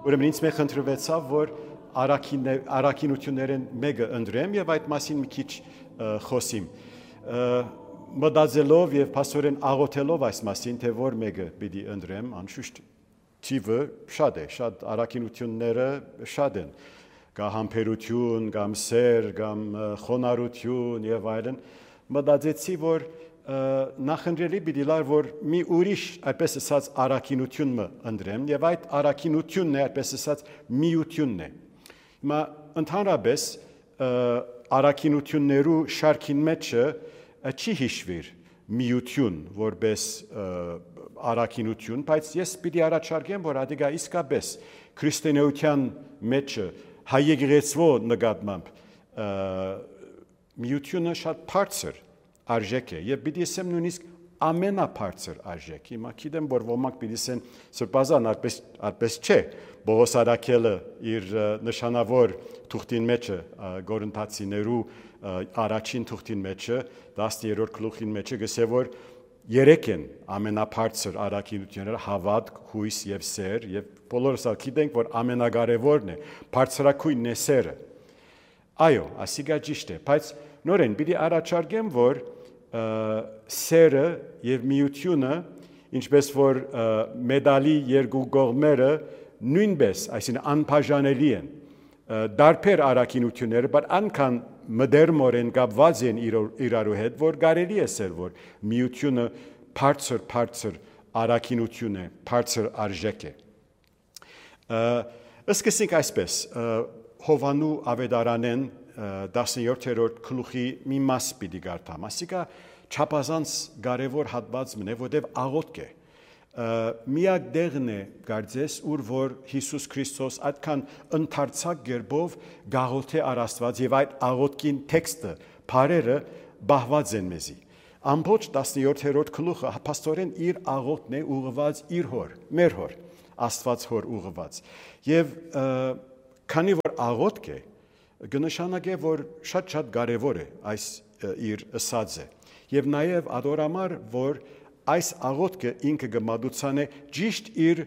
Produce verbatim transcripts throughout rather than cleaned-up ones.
ուրեմն ինձ մեկ խնդրվեցավ, որ առաքինություններն մեկը ընդրեմ եւ այդ մասին մի քիչ խոսիմ։ Մտածելով եւ փաստորեն աղոթելով այս մասին, թե որ մեկը պիտի ընդրեմ, անշուշտ թիվը շատ է, շատ առաքինությունները շատ են։ Կա համբերություն, կամ սեր, կամ խոնարհություն եւ այլն, մտածեցի, որ նախընտրելի պիտի լար, որ մի ուրիշ, այդպես ասած, առաքինություն մը ընդրեմ, եւ այդ առաքինությունն է, այդպես ասած, միությունն է։ Հիմա ընդհանրապես առաքինություններու շարքին մեջը չի հիշվիր միություն, որպես առաքինություն, բայց ես պիտի առաջարկեմ, որ ադիգա իսկապես քրիստոնեության մեջը հայ-եկեղեցվո նկատմամբ միությունը շատ բարձր արժեք է եւ պիտի ասեմ նույնիսկ ամենաբարձր արժեք։ Հիմա գիտեմ, որ ոմանք պիտի ասեն սրբազան այդպես այդպես չէ։ Պողոս Արաքելը իր նշանավոր թուղթին մեջը Գորընթացիներու առաջին թուղթին մեջը տասներորդ գլուխին մեջը գսե որ երեք են ամենաբարձր առաքինությունները՝ հավատք, հույս եւ սեր, եւ բոլորս գիտենք, որ ամենակարևորն է բարձրակույնն է սերը։ Այո, ասիկա ճիշտ է, բայց նորեն պիտի առաջարկեմ, որ սերը եւ միությունը, ինչպես որ մեդալի երկու կողմերը նույնպես, այսինքն անբաժանելի են, դարբեր առաքինությունները, բայց անկան մդերմորեն կապված են իրարու հետ, որ կարելի է ասել, որ միությունը բարձր բարձր առաքինություն է, բարձր արժեք է։ Սկսենք այսպես, Հովանու ավետարանեն տասնյոթերորդ գլուխի մի մաս պիտի կարդամ, ասիկա չափազանց կարևոր հատված մնե, որտեղ աղոթք է։ Միակ դեղն է կարծես, ուր որ Հիսուս Քրիստոս այդքան ընդարձակ գերբով գաղոթե առ Աստված եւ այդ աղոթքին տեքստը, բառերը բահված են մեզի։ Ամբողջ տասնյոթերորդ գլուխը փաստորեն իր աղոթքն է ուղղված իր հոր, մեր հոր, Աստված հոր ուղղված։ Եվ քանի որ աղոթք է, կնշանակե, որ շատ-շատ կարևոր է այս իր ըսածը։ Եվ նաև ադորամար, որ այս աղոթքը ինքը կմատուցանե ճիշտ իր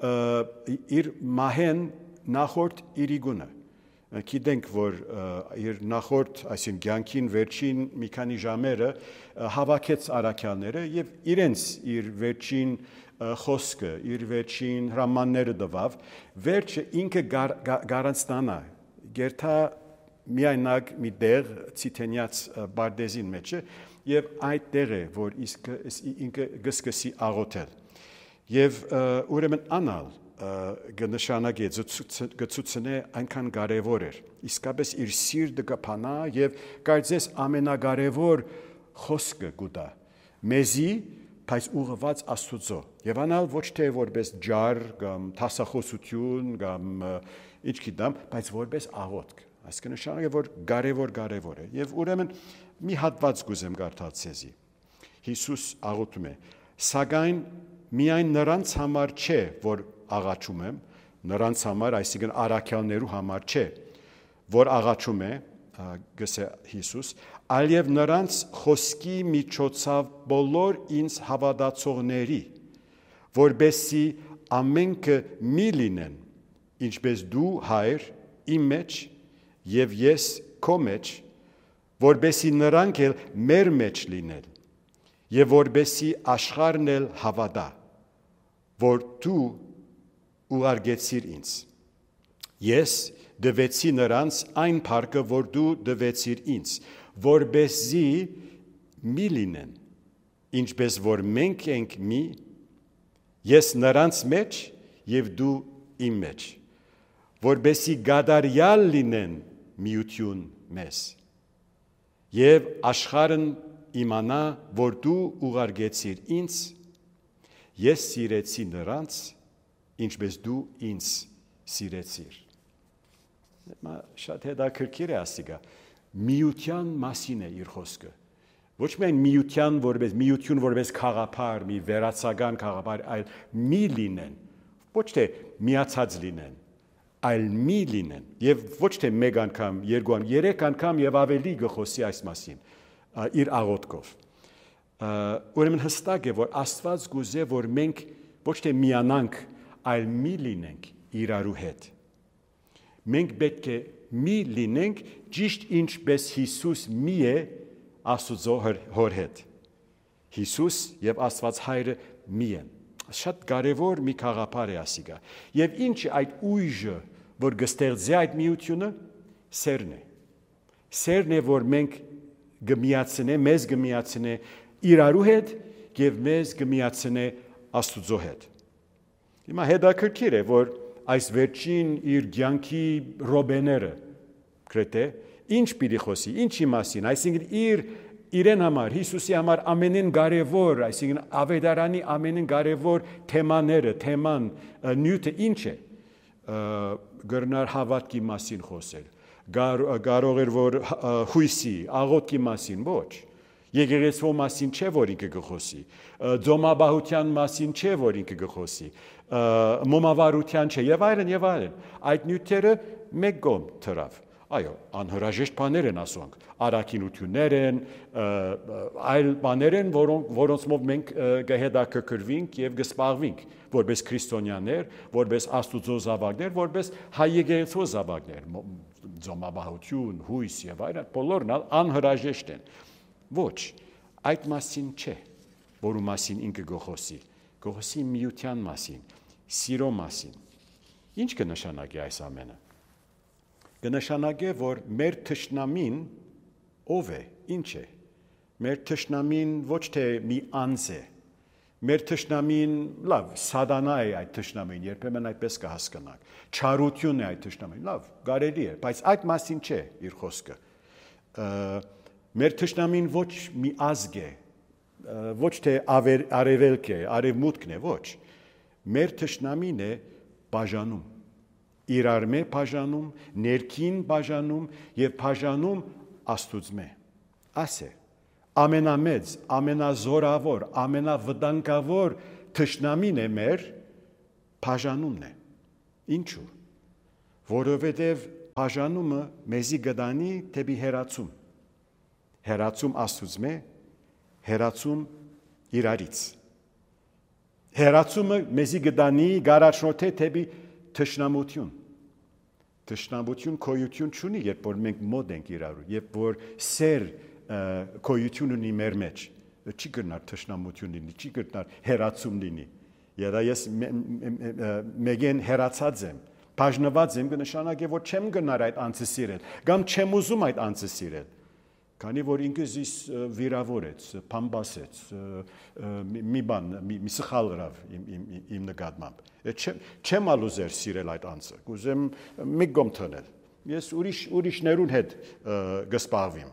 իր մահեն նախորդ իրիգունը։ Գիտենք, որ իր նախորդ, այսինքն կյանքին վերջին մի քանի ժամերը հավաքեց առաքյալները եւ իրենց իր վերջին խոսքը, իր վերջին հրամանները տվավ, վերջը ինքը գարանցնանա, գերթա միայնակ մի տեղ ցիտենյաց բարդեզին մեջը եւ այդ տեղը, որ ինքը գսկսի աղոթել։ Եվ ուրեմն անալ կնշանակե գծուցնե այնքան կարևոր էր։ Իսկապես իր սիրտը կփանա եւ կարծես ամենակարևոր խոսքը կուտա մեզի, բայց ուղղված Աստծո։ Եվ անալ ոչ թե որպես ջար կամ տասախոսություն կամ ինչ գիտեմ, բայց որպես աղոթք։ Այսինքն նշանակե, որ կարևոր կարևոր է։ Եվ ուրեմն մի հատված կուզեմ կարդալ ցեզի։ Հիսուս աղոթում է. «Սակայն միայն նրանց համար չէ, որ աղաչում եմ, նրանց համար, այսինքն առաքյալներու համար չէ, որ աղաչում է, գսե Հիսուս, այլև նրանց խոսքի միջոցով բոլոր ինձ հավատացողների, որբեսի ամենքը մի լինեն, ինչպես դու հայր իմ մեջ եւ ես քո մեջ, որբեսի նրանք էլ մեր մեջ լինեն, եւ որբեսի աշխարհն էլ հավատա, որ դու ուղարկեցիր ինձ։ Ես դվեցի նրանց այն փառքը, որ դու դվեցիր ինձ, որբեսի մի լինեն, ինչպես որ մենք ենք մի, ես նրանց մեջ եւ դու իմ մեջ, որբեսի գադարյալ լինեն միություն մեզ։ Եվ աշխարհն իմանա, որ դու ուղարկեցիր ինձ, ես սիրեցի նրանց, ինչպես դու ինձ սիրեցիր։ Շատ հետաքրքիր է ասիկա, միության մասին է իր խոսքը։ Ոչ միայն միության որպես միություն որպես խաղապար, մի վերացական խաղապար, այլ մի լինեն, ոչ թե միացած լինեն, այլ մի լինեն, եւ ոչ թե մեկ անգամ, երկու անգամ, երեք անգամ եւ ավելի գխոսի այս մասին իր աղոթքով։ Ուրեմն հստակ է, որ Աստված գուզե, որ մենք ոչ թե միանանք, այլ մի լինենք իրարու հետ։ Մենք պետք է մի լինենք ճիշտ ինչպես Հիսուս մի է Աստծո հոր հետ։ Հիսուս եւ Աստված Հայրը մի են։ Շատ կարևոր մի խաղապար է ասիգա։ Եվ ինչ է այդ ուժը, որ կստեղծի այդ միությունը, սերն է։ Սերն է, որ մենք գմիացնե, մեզ գմիացնե իրարու հետ եւ մեզ գմիացնե Աստծո հետ։ Հիմա հետաքրքիր է, որ այս վերջին իր ցանկի ռոբեները գրեթե ինչ պիտի խոսի, ինչի մասին, այսինքն իր իրեն համար, Հիսուսի համար ամենին կարևոր, այսինքն ավետարանի ամենին կարևոր թեմաները, թեման, նյութը ինչ է, գրնար հավատքի մասին խոսել, կարող էր որ հույսի, աղոթքի մասին, ոչ, եկեղեցու մասին չէ, որ ինքը գխոսի, ձոմաբահության մասին չէ, որ ինքը գխոսի, մոմավարության չէ, եւ այլն, եւ այլն, այդ նյութերը մեկ կողմ թրավ։ Այո, անհրաժեշտ բաներ են ասոնք, առաքինություններ են, այլ բաներ են, որոնցով մենք կհետաքրքրվենք եւ կսպաղվենք, որպես քրիստոնյաներ, որպես Աստուծո զավակներ, որպես հայ եկեղեցու զավակներ, ձոմաբահություն, հույս եւ այլն, բոլորն անհրաժեշտ են։ Ոչ, այդ մասին չէ, որու մասին ինքը գոխոսի, գոխոսի միության մասին, սիրո մասին։ Ինչ կնշանակի այս ամենը։ Կնշանակե, որ մեր թշնամին ով է, ինչ է, մեր թշնամին ոչ թե մի անձ է, մեր թշնամին, լավ, սատանա է այդ թշնամին, երբեմն այդպես կհասկանանք, չարություն է այդ թշնամին, լավ, կարելի է, բայց այդ մասին չէ իր խոսքը, մեր թշնամին ոչ մի ազգ է, ոչ թե արևելք է, արևմուտքն է, ոչ, մեր թշնամին է բաժանում, իրար մե բաժանում, ներքին բաժանում եւ բաժանում Աստուծմե։ Ասե, ամենամեծ, ամենազորավոր, ամենավտանգավոր թշնամին է մեր բաժանումն է։ Ինչու՞։ Որովհետեւ բաժանումը մեզի գտանի դեպի հերացում։ Հերացում Աստուծմե, հերացում իրարից։ Հերացումը մեզի գտանի գարաշնորթե դեպի թշնամություն։ Թշնամություն քոյություն չունի, երբ որ մենք մոտ ենք իրարու, երբ որ սեր քոյություն ունի մեր մեջ, չի կրնար թշնամություն լինի, չի կրնար հերացում լինի։ Եվ ես մեգեն հերացած եմ, բաժնված եմ, կնշանակե, որ չեմ գնար այդ անձը սիրել, կամ չեմ ուզում այդ անձը սիրել։ Քանի որ ինքս իս վիրավորեց, փամբասեց, մի բան, մի սխալ գրավ իմ նկատմամբ։ Չեմ ալուզեր սիրել այդ անձը, կուզեմ մի գոմ թնել։ Ես ուրիշներուն հետ կսպաղվեմ։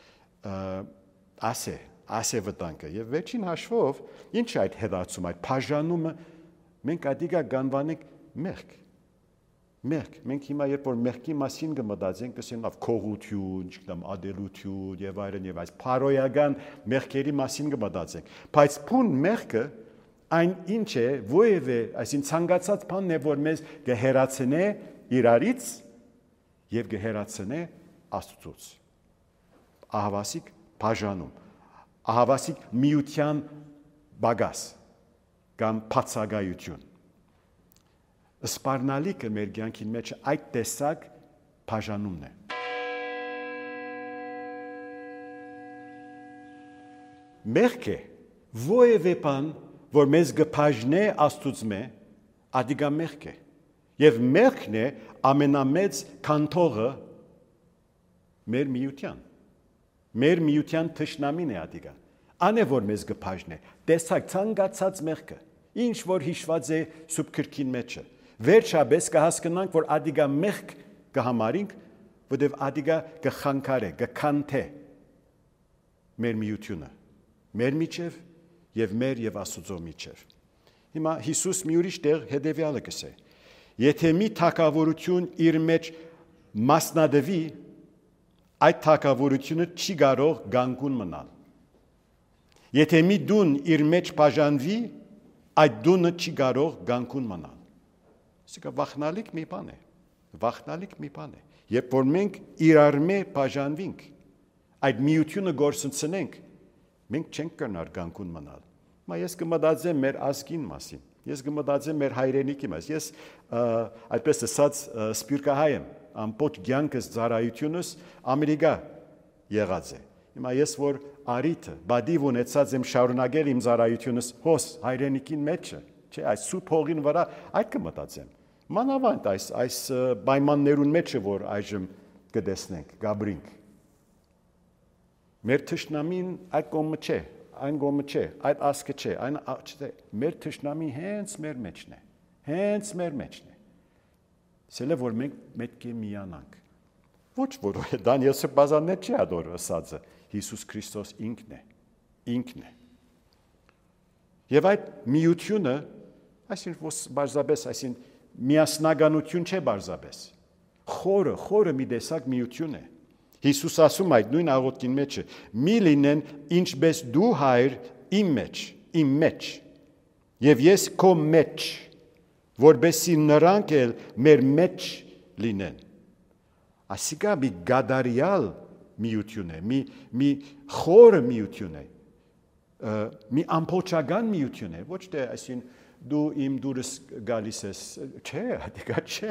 Ասե, ասե վտանգը։ Եվ վերջին հաշվով, ինչ է այդ հետացում, այդ բաժանումը, մենք ադիգա գանվանենք մեղք։ Մեղք, մենք հիմա երբ որ մեղքի մասին կմտածենք, կսենք լավ քողություն, չգիտեմ, ադելություն եւ այլն եւ այս փարոյական մեղքերի մասին կմտածենք, բայց փուն մեղքը այն ինչ է, ովևէ, այսին ցանկացած բանն է, որ մեզ կհերացնե իրարից եւ կհերացնե Աստծուց։ Ահավասիկ բաժանում, ահավասիկ միության բագաս կամ բացակայություն։ Սպառնալիքը մեր կյանքի մեջ այդ տեսակ բաժանումն է։ Մեղքը ովևէ բան, որ մեզ կբաժնե Աստուծմե, ադիգա մեղք է։ Եվ մեղքն է ամենամեծ կանթողը մեր միության։ Մեր միության թշնամին է ադիգա։ Ան է, որ մեզ կբաժնե։ Տեսակ ցանկացած մեղքը, ինչ որ հիշված է Սուրբ Գրքին մեջը։ Վերջապես կհասկանանք, որ ադիգա մեղք կհամարինք, որտեղ ադիգա կխանգարե, կքանթե մեր միությունը, մեր միջև եւ մեր եւ Աստծո միջև։ Հիմա Հիսուս մի ուրիշ տեղ հետեւյալը կսե. Եթե մի թագավորություն իր մեջ մասնադվի, այդ թագավորությունը չի կարող գանկուն մնալ։ Եթե մի դուն իր մեջ բաժանվի, այդ դունը չի կարող գանկուն մնալ։ Սա վախնալիք մի բան է, վախնալիք մի բան է, երբ որ մենք իրար մե բաժանվենք, այդ միությունը գործընծնենք, մենք չենք կրնար գանկուն մնալ։ Մա ես կմտածեմ մեր ազգին մասին, Ես կմտածեմ մեր հայրենիքի մաս։ Ես այդպես ասած սպիրկահայ եմ, ամբողջ կյանքս ծառայությունս Ամերիկա եղած է։ Հիմա ես որ արիթը, բադիվ ունեցած եմ շարունակել իմ ծառայությունս հոս հայրենիքին մեջը, չէ, այս սուրբ հողին վրա այդ կմտածեմ։ Մանավանդ այս այս պայմաններուն մեջը որ այժմ կտեսնենք, գաբրինք։ Մեր թշնամին այդ կողմը չէ, այն կողմը չէ, այդ ասկը չէ, այն չէ, մեր թշնամին հենց մեր մեջն է, հենց մեր մեջն է։ Սելը որ մենք պետք է միանանք։ Ոչ որ Դանիելը բազաններ չի ադոր ասածը, Հիսուս Քրիստոս ինքն է, ինքն է։ Եվ այդ միությունը, այսինքն բարձաբես, այսինքն միասնականություն չէ բարձաբես։ Խորը, խորը մի տեսակ միություն է։ Հիսուս ասում այդ նույն աղոթքին մեջը, մի լինեն ինչպես դու հայր իմ մեջ, իմ մեջ, եւ ես քո մեջ, որբեսի նրանք էլ մեր մեջ լինեն։ Ասիկա մի գադարյալ միություն է, մի մի խորը միություն է, մի ամփոփչական միություն է, ոչ թե այսին դու իմ դուրս գալիս ես, չէ, դիգա չէ։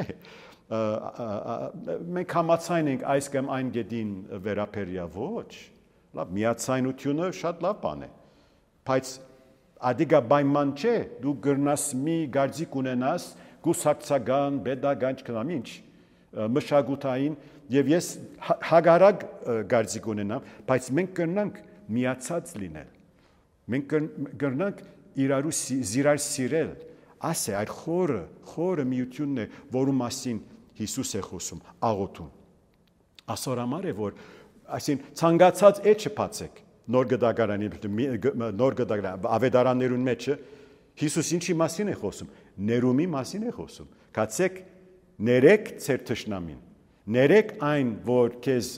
Մենք համաձայն ենք այս կամ այն գետին վերապերյա ոչ, լավ, միացայնությունը շատ լավ բան է, բայց ադիգա պայման չէ, դու գրնաս մի գարձիկ ունենաս, գուսակցական, պետական չքնամ ինչ, մշակութային, եւ ես հագարակ գարձիկ ունենամ, բայց մենք կրնանք միացած լինել, մենք կրնանք իրարու զիրար սիրել, ասե այդ խորը, խորը միությունն է, որու մասին Հիսուս է խոսում, աղոթում։ Ասորամար է, որ այսին ցանկացած էջը բացեք, նոր գդագարանի, նոր գդագարան, ավետարաններուն մեջը, Հիսուս ինչի մասին է խոսում, ներումի մասին է խոսում, կացեք ներեք ձեր թշնամին, ներեք այն, որ քեզ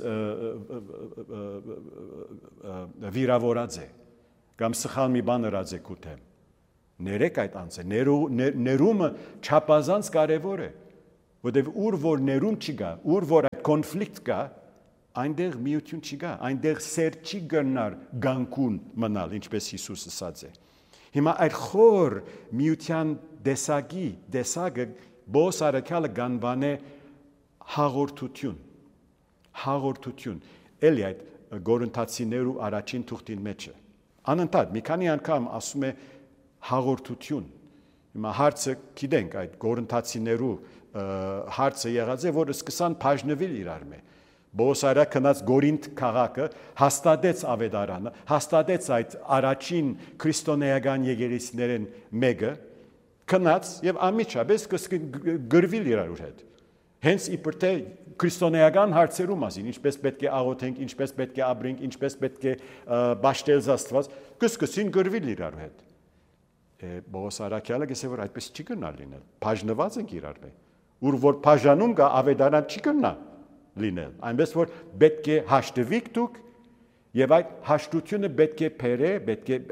վիրավորած է, կամ սխալ մի բան ըրած է քութեմ, ներեք այդ անձը, ներումը չափազանց կարևոր է, որտեղ ուր որ ներում չկա, ուր որ այդ կոնֆլիկտ կա, այնտեղ միություն չկա, այնտեղ սեր չի գնար գանկուն մնալ, ինչպես Հիսուս ասած է։ Հիմա այդ խոր միության դեսագի, դեսագը բոս արաքյալը գանվան է հաղորդություն, հաղորդություն, էլի այդ գորընթացիներու առաջին թուղթին մեջը։ Անընդհատ մի քանի անգամ ասում է հաղորդություն։ Հիմա հարցը գիտենք այդ գորընթացիներու հարցը եղած է, որ սկսան բաժնվել իրար մե։ Բոսարա քնած Գորինթ քաղաքը հաստատեց ավետարանը, հաստատեց այդ առաջին քրիստոնեական եկեղեցիներեն մեկը, քնած եւ ամիջապես գրվել իրար հետ։ Հենց իբր թե քրիստոնեական հարցերու մասին, ինչպես պետք է աղոթենք, ինչպես պետք է ապրենք, ինչպես պետք է բաշտել Աստված, կսկսին գրվել իրար հետ։ Բոսարակյալը գսե որ այդպես չի գնալ լինել։ Բաժնված ենք իրար հետ։ Ուր որ բաժանում կա ավետարան չի գնա լինել։ Այնպես որ պետք է հաշտվիկ դուք եւ այդ հաշտությունը պետք է փերե, պետք է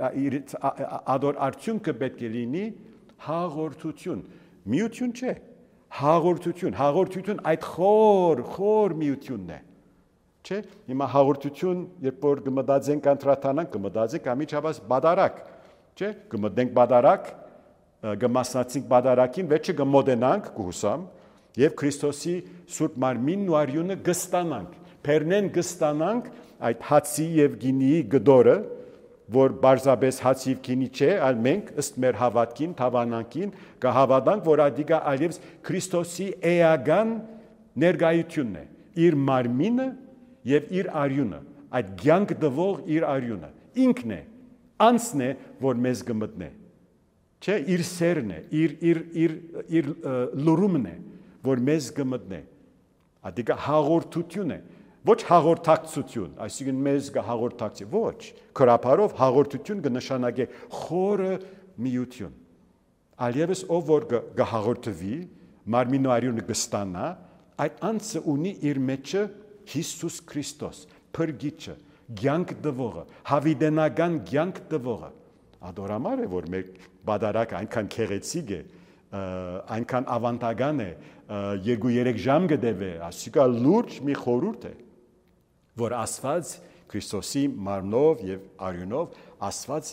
ադոր արդյունքը պետք է լինի հաղորդություն, միություն չէ, հաղորդություն, հաղորդություն այդ խոր, խոր միությունն է։ Չէ՞, հիմա հաղորդություն, երբ որ կմտածենք անդրադառնանք, կմտածենք ամիջապես բադարակ, չէ՞, կմտնենք բադարակ, կմասնացինք բադարակին, վերջը կմոտենանք, կհուսամ, եւ Քրիստոսի սուրբ մարմինն ու արյունը կստանանք, փերնեն կստանանք այդ հացի եւ գինիի գդորը, որ բարձաբես հացի եւ գինի չէ, այլ մենք ըստ մեր հավատքին, թավանանքին կհավատանք, որ ադիգա այլևս Քրիստոսի էական ներկայությունն է, իր մարմինը եւ իր արյունը, այդ ցանկ դվող իր արյունը, ինքն է, անձն է, որ մեզ կմտնե։ Չէ, իր սերն է, իր իր իր իր լուրումն է, որ մեզ կմտնե։ Ադիգա հաղորդություն է, ոչ հաղորդակցություն, այսինքն մեզ կհաղորդակցի, ոչ, քրապարով հաղորդություն կնշանակե խորը միություն։ Այլևս ով որ կհաղորդվի, մարմինը արյունը կստանա, այդ անձը ունի իր մեջը Հիսուս Քրիստոս, փրկիչը, ցանկ դվողը, հավիտենական ցանկ դվողը։ Ադորամար է, որ մեր բադարակ այնքան քեղեցիկ է, այնքան ավանդական է, երկու-երեք ժամ կդեվե, ասիկա լուրջ մի խորհուրդ է, որ Աստված Քրիստոսի մարմնով եւ արյունով Աստված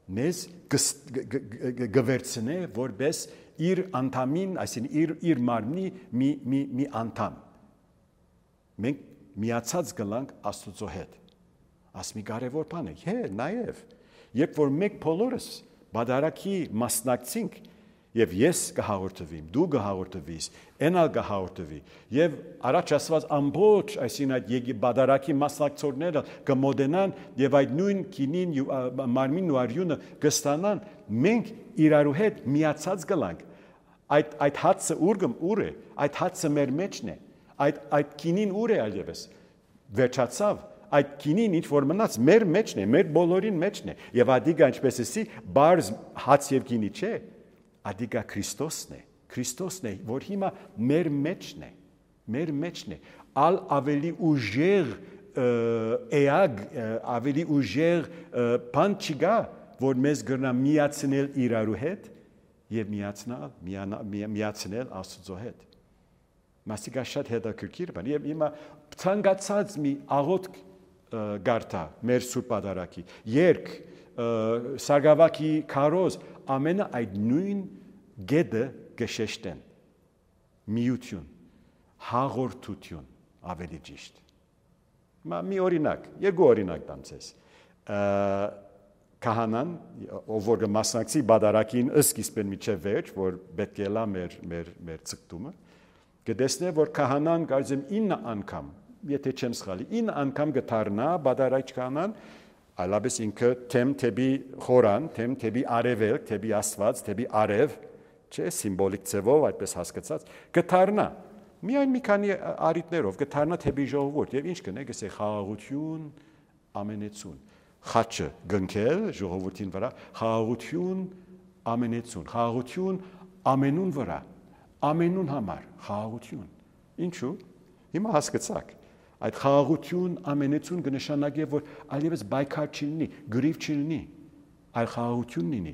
մեզ գվերցնե որպես իր անդամին, այսինքն իր իր մարմնի մի մի մի անդամ։ Մենք միացած գլանք Աստծո հետ։ Աս մի կարևոր բան է։ Հե, նաև երբ որ մենք բոլորս բادرակի մասնակցենք եւ ես կհաղորդվեմ, դու կհաղորդվես, այնալ կհաղորդվի եւ առաջ ասված ամբողջ այսին այդ եկի բادرակի մասնակցողները կմոդենան եւ այդ նույն քինին մարմին ու արյունը կստանան, մենք իրարու հետ միացած գլանք։ Այդ այդ հացը ուրգմ ուր է, այդ հացը մեր մեջն է, այդ այդ քինին ուր է այլևս վերջացավ, այդ քինին ինչ որ մնաց մեր մեջն է, մեր բոլորին մեջն է եւ ադիգա ինչպես էսի բարձ հաց եւ քինի չէ, ադիգա Քրիստոսն է, Քրիստոսն է, որ հիմա մեր մեջն է, մեր մեջն է, ալ ավելի ուժեղ էագ, ավելի ուժեղ բան չկա, որ մեզ գրնա միացնել իրարու հետ եւ միացնել միացնել Աստծո հետ։ Մասիկա շատ հետաքրքիր բան եւ հիմա ցանկացած մի աղոթք գարտա մեր սուրբ պատարագի երկ սարգսակի քարոզ ամենը այդ նույն գեդը գշեշտեն միություն հաղորդություն ավելի ճիշտ մա մի օրինակ երկու օրինակ տամ ցես քահանան ով որ մասնակցի պատարագին սկիզբեն միջև վերջ որ պետք է լա մեր մեր մեր ցկտումը կտեսնե որ քահանան կարծեմ ինը անգամ եթե չեմ սխալի ինը անգամ գտարնա պատարագ քահանան այլապես ինքը թեմ թեբի խորան թեմ թեբի արևելք թեբի աստված թեբի արև չէ սիմվոլիկ ձևով այդպես հասկացած գտարնա միայն մի քանի արիտներով գտարնա թեբի ժողովուրդ եւ ինչ կնե գսե խաղաղություն ամենեցուն խաչը գնքել ժողովրդին վրա խաղաղություն ամենեցուն խաղաղություն ամենուն վրա ամենուն համար խաղաղություն ինչու հիմա հասկացաք այդ խաղաղություն ամենեցուն կնշանակի որ այլևս բայկար չլինի գրիվ չլինի այլ խաղաղություն լինի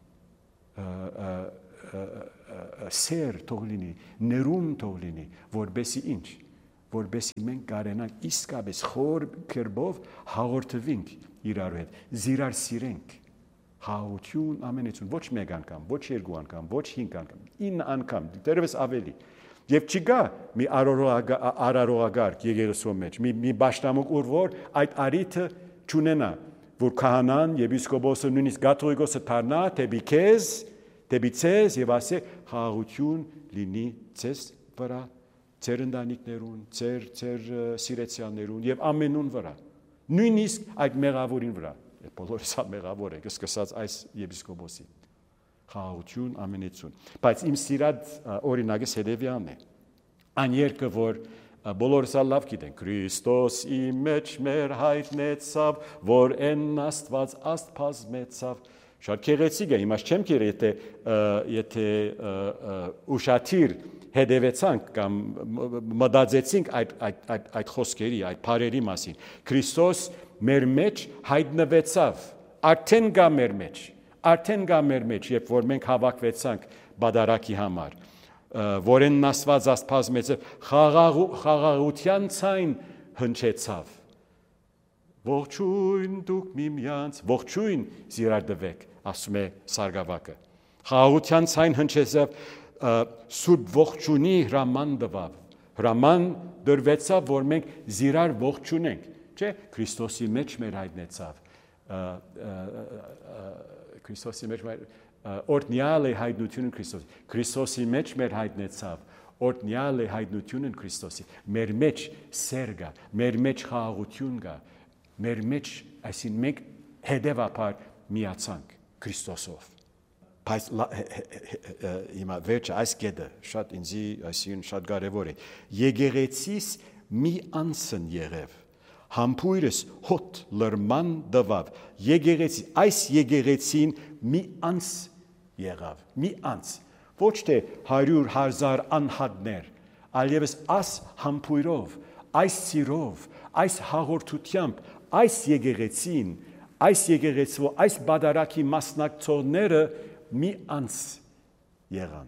սեր թող լինի ներում թող լինի որբեսի ինչ որբեսի մենք կարենանք իսկապես խոր կերպով հաղորդվենք իրար հետ զիրար սիրենք խաղաղություն ամենեցուն ոչ մեկ անգամ ոչ երկու անգամ ոչ հինգ անգամ ինը անգամ դերևս ավելի Եվ չկա մի արարողագարկ եկեղեցու մեջ, մի, մի պաշտամունք ուր որ այդ արիթը չունենա, որ քահանան եւ եպիսկոպոսը նույնիսկ կաթողիկոսը դառնա թեպի քեզ, թեպի ցեզ եւ ասե խաղաղություն լինի ցեզ վրա, ձեր ընտանիքներուն, ձեր ձեր սիրեցյաններուն եւ ամենուն վրա։ Նույնիսկ այդ մեղավորին վրա, բոլորս մեղավոր ենք, սկսած այս եպիսկոպոսին։ Խաղաղություն ամենեցուն բայց իմ սիրած օրինակը հետևյալն է այն երկը որ բոլորս լավ գիտենք Քրիստոս իմ մեջ մեր հայտնեցավ որ են Աստված աստվածմեցավ շատ քեղեցիկ է հիմա չեմ կերել եթե եթե ուշադիր հետևեցանք կամ մտածեցինք այդ այդ այդ այդ խոսքերի այդ բառերի մասին Քրիստոս մեր մեջ հայտնվեցավ արդեն գա մեր մեջ Արդեն գա մեր մեջ, երբ որ մենք հավաքվեցանք պատարագի համար, որեն Աստված աստվածմեցավ խաղաղության ցայն հնչեցավ։ Ողջույն դուք միմյանց, ողջույն զիրարդվեք, ասում է Սարգսակը։ Խաղաղության ցայն հնչեցավ սուրբ ողջունի հրաման տվավ։ Հրաման դրվեցավ, որ մենք զիրար ողջունենք, չէ՞, Քրիստոսի մեջ մեր հայտնեցավ։ Քրիստոսի մեջ օրտնյալ է հայտնությունը Քրիստոսի Քրիստոսի մեջ մեր հայտնեցավ օրտնյալ է հայտնությունը Քրիստոսի մեր մեջ սեր կա մեր մեջ խաղաղություն կա մեր մեջ այսին մենք հետևաբար միացանք Քրիստոսով բայց հիմա վերջը այս կետը շատ ինձի այսին շատ կարևոր է եկեղեցիս մի անցն եղև Համբույրս հոտ լրման դվավ, եկեղեցի, այս եկեղեցին մի անց եղավ, մի անց, ոչ թե հարյուր հազար անհատներ, այլևս այս համբույրով, այս սիրով, այս հաղորդությամբ, այս եկեղեցին, այս եկեղեցու, այս պատարագի մասնակցողները մի անց եղան։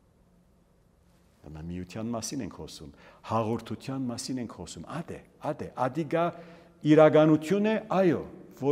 Միության մասին ենք խոսում, հաղորդության մասին ենք խոսում, ադե, ադե, ադիգա իրականություն է, այո, որոշ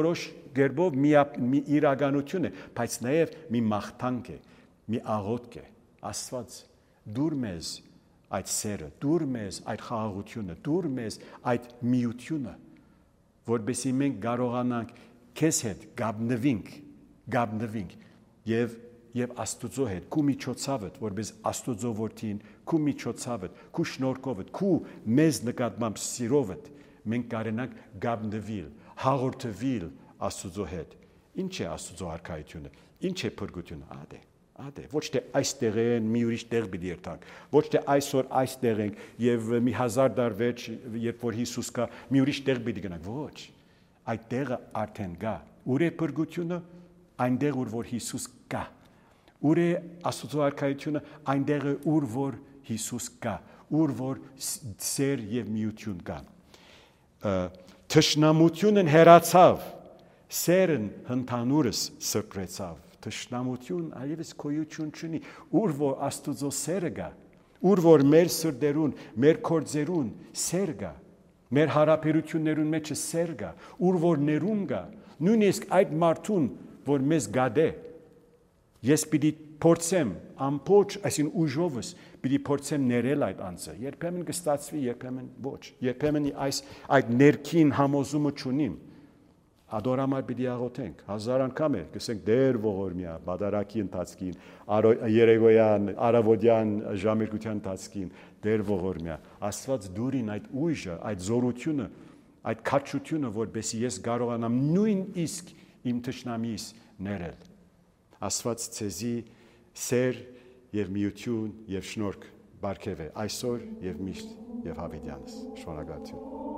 գերբով մի, մի իրականություն է, բայց նաև մի մաղթանք է, մի աղոթք է։ Աստված, դուր մեզ այդ սերը, դուր մեզ այդ խաղաղությունը, դուր մեզ այդ միությունը, որովհետեւ մենք կարողանանք քեզ հետ գաբնվենք, գաբնվենք եւ եւ Աստուծո հետ, քու միջոցավդ, որպես Աստուծո որդին, քու միջոցավդ, քու շնորհքովդ, քու մեզ նկատմամբ սիրովդ, մենք կարենանք գաբնվել, հաղորդվել Աստուծո հետ։ Ինչ է Աստուծո արքայությունը, ինչ է փրկությունը, ադե, ադե, ոչ թե այստեղ են, մի ուրիշ տեղ պիտի երթանք, ոչ թե այսօր այստեղ ենք եւ մի հազար դար վերջ, երբ որ Հիսուս կա, մի ուրիշ տեղ պիտի գնանք, ոչ, այդ տեղը արդեն կա։ Ուր է փրկությունը, այնտեղ ուր որ Հիսուս կա։ Ուր է Աստծո արքայությունը, այնտեղ է ուր որ Հիսուս կա, ուր որ սեր եւ միություն կա։ Թշնամությունն հեռացավ, սերն հնդանուրս սրբրեցավ։ Թշնամություն այլևս գոյություն չունի, ուր որ Աստծո սերը կա, ուր որ մեր սրտերուն, մեր կորձերուն սեր կա, մեր հարաբերություններուն մեջ սեր կա, ուր որ ներում կա, նույնիսկ այդ մարդուն, որ մեզ գադե, ես պիտի փորձեմ ամբողջ, այսին ուժովս պիտի փորձեմ ներել այդ անձը, երբեմն կստացվի, երբեմն ոչ, երբեմն այս այդ ներքին համոզումը չունիմ, ադորամար պիտի աղոթենք, հազար անգամ է, կսենք դեր ողորմյա, բադարակի ընթացքին, երեգոյան, արավոդյան ժամերգության ընթացքին, դեր ողորմյա, Աստված դուրին այդ ուժը, այդ զորությունը, այդ քաջությունը, որպեսզի ես կարողանամ նույնիսկ իմ թշնամիս ներել։ Աստված ցեզի սեր եւ միություն եւ շնորհք բարգեւե այսօր եւ միշտ եւ հավիտյանս։ Շնորհակալություն։